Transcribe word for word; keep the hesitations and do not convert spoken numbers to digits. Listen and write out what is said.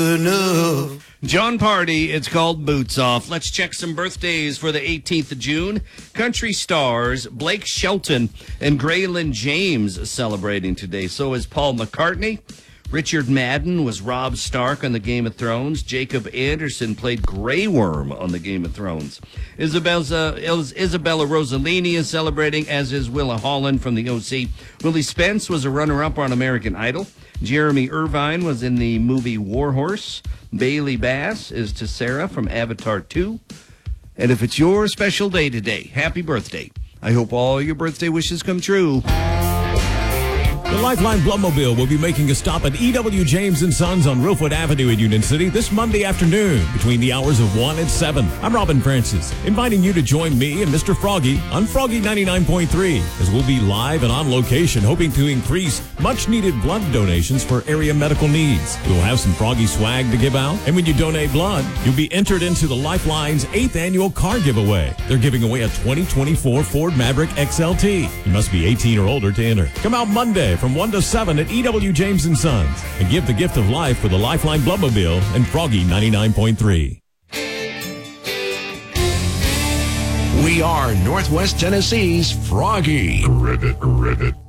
enough. John Party, it's called Boots Off. Let's check some birthdays for the eighteenth of June. Country stars Blake Shelton and Graylin James celebrating today. So is Paul McCartney. Richard Madden was Robb Stark on the Game of Thrones. Jacob Anderson played Grey Worm on the Game of Thrones. Isabella, Isabella Rossellini is celebrating, as is Willa Holland from the O C. Willie Spence was a runner-up on American Idol. Jeremy Irvine was in the movie Warhorse. Bailey Bass is Tessera from Avatar two. And if it's your special day today, happy birthday. I hope all your birthday wishes come true. The Lifeline Bloodmobile will be making a stop at E W. James and Sons on Rosewood Avenue in Union City this Monday afternoon between the hours of one and seven. I'm Robin Francis, inviting you to join me and Mister Froggy on Froggy ninety-nine point three, as we'll be live and on location hoping to increase much-needed blood donations for area medical needs. We'll have some Froggy swag to give out, and when you donate blood, you'll be entered into the Lifeline's eighth annual car giveaway. They're giving away a twenty twenty-four Ford Maverick X L T. You must be eighteen or older to enter. Come out Monday from one to seven at E W. James and Sons and give the gift of life with the Lifeline Bloodmobile and Froggy ninety-nine point three. We are Northwest Tennessee's Froggy. Ribbit, ribbit.